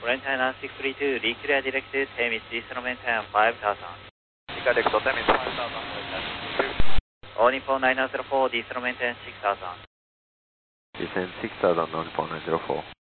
Orange China 632, reclear direct to Temis, Eastern maintain 5000. Direct to Temis 5000, All Nippon 9004, Eastern maintain 6000. Descend 6000, All Nippon 904.